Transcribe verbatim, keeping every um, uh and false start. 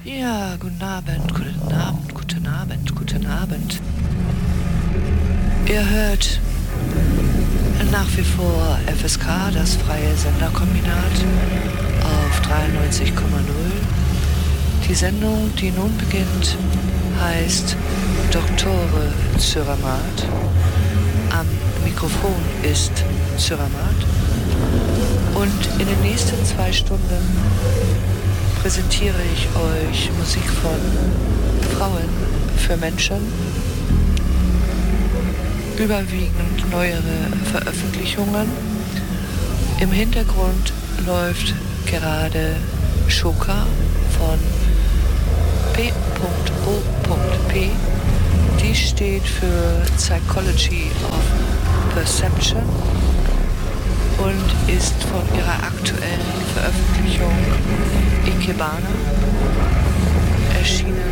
Ja, guten Abend, guten Abend, guten Abend, guten Abend. Ihr hört nach wie vor F S K, das freie Senderkombinat, auf dreiundneunzig Komma null. Die Sendung, die nun beginnt, heißt Doktore Cyramat. Am Mikrofon ist Cyramat. Und in den nächsten zwei Stunden präsentiere ich euch Musik von Frauen für Menschen. Überwiegend neuere Veröffentlichungen. Im Hintergrund läuft gerade Shoka von P O P. Die steht für Psychology of Perception und ist von ihrer aktuellen Veröffentlichung Ikebana erschienen